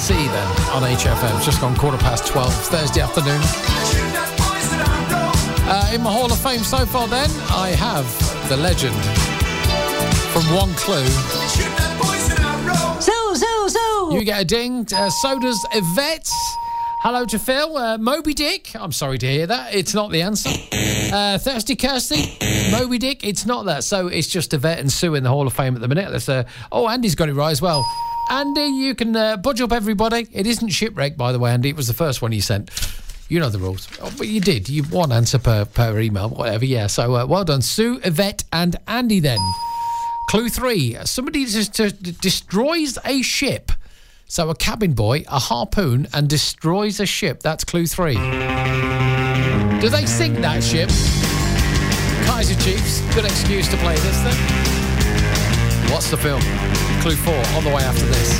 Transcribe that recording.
Sea then on HFM. It's just gone 12:15 Thursday afternoon. In my Hall of Fame so far then, I have the legend from One Clue. So. You get a ding. So does Yvette. Hello to Phil. Moby Dick. I'm sorry to hear that. It's not the answer. Thirsty Kirsty. Moby Dick. It's not that. So it's just Yvette and Sue in the Hall of Fame at the minute. Let's, Andy's got it right as well. Andy, you can budge up everybody. It isn't Shipwreck, by the way, Andy. It was the first one you sent. You know the rules. Oh, but you did. You one answer per email, whatever. Yeah, so well done. Sue, Yvette and Andy then. Clue 3. Somebody just destroys a ship. So a cabin boy, a harpoon, and destroys a ship. That's clue 3. Do they sink that ship? Kaiser Chiefs. Good excuse to play this then. What's the film? Clue 4 on the way after this.